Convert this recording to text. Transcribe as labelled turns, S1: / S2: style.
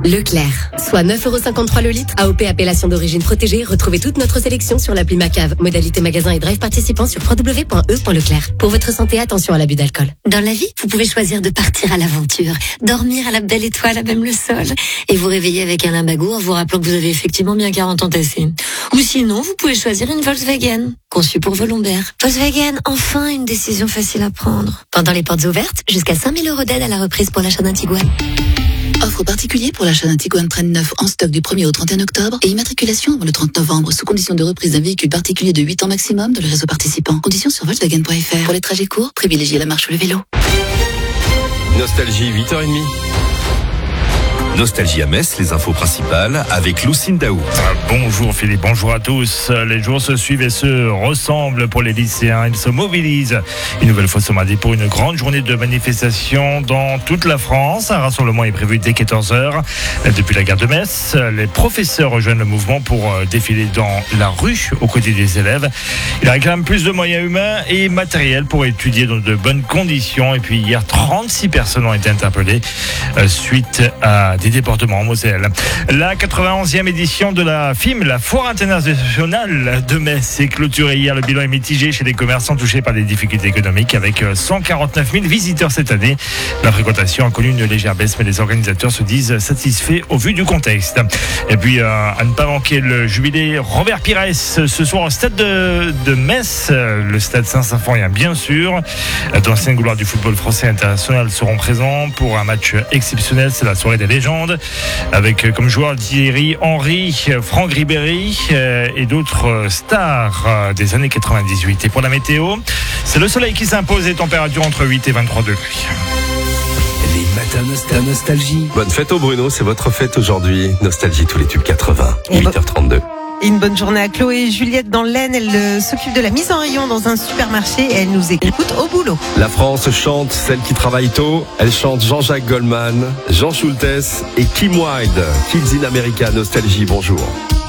S1: Leclerc. Soit 9,53€ le litre. AOP appellation d'origine protégée. Retrouvez toute notre sélection sur l'appli Macave. Modalité magasin et drive participant sur www.e.leclerc. Pour votre santé, attention à l'abus d'alcool.
S2: Dans la vie, vous pouvez choisir de partir à l'aventure, dormir à la belle étoile, à même le sol, et vous réveiller avec un limbago en vous rappelant que vous avez effectivement bien 40 ans tassés. Ou sinon, vous pouvez choisir une Volkswagen, conçue pour vos lombaires. Volkswagen, enfin une décision facile à prendre. Pendant les portes ouvertes, jusqu'à 5 000 € d'aide à la reprise pour l'achat d'un Tiguan.
S3: Offre particulier pour l'achat d'un Tiguan 39 en stock du 1er au 31 octobre et immatriculation avant le 30 novembre sous condition de reprise d'un véhicule particulier de 8 ans maximum dans le réseau participant. Conditions sur Volkswagen.fr. Pour les trajets courts, privilégiez la marche ou le vélo.
S4: Nostalgie 8h30. Nostalgie à Metz, les infos principales avec Lucine Daou.
S5: Bonjour Philippe, bonjour à tous. Les jours se suivent et se ressemblent pour les lycéens. Ils se mobilisent une nouvelle fois ce mardi pour une grande journée de manifestation dans toute la France. Un rassemblement est prévu dès 14h. Depuis la gare de Metz, les professeurs rejoignent le mouvement pour défiler dans la rue aux côtés des élèves. Ils réclament plus de moyens humains et matériels pour étudier dans de bonnes conditions. Et puis hier, 36 personnes ont été interpellées suite à des départements en Moselle. La 91e édition de la FIM, la Foire internationale de Metz, est clôturée hier. Le bilan est mitigé chez les commerçants touchés par des difficultés économiques avec 149 000 visiteurs cette année. La fréquentation a connu une légère baisse, mais les organisateurs se disent satisfaits au vu du contexte. Et puis, à ne pas manquer le jubilé Robert Pires ce soir au stade de Metz, le stade Saint-Symphorien bien sûr. D'anciennes gloires du football français international seront présents pour un match exceptionnel. C'est la soirée des légendes, avec comme joueurs Thierry Henry, Franck Ribéry et d'autres stars des années 98. Et pour la météo, c'est le soleil qui s'impose et température entre 8 et 23 degrés.
S6: Les matins Nostalgie.
S4: Bonne fête au Bruno, c'est votre fête aujourd'hui. Nostalgie, tous les tubes 80, 8h32.
S7: Et une bonne journée à Chloé et Juliette dans l'Aisne. Elle s'occupe de la mise en rayon dans un supermarché et elle nous écoute au boulot.
S4: La France chante celle qui travaille tôt. Elle chante Jean-Jacques Goldman, Jean Schultes et Kim Wilde. Kids in America, Nostalgie, bonjour.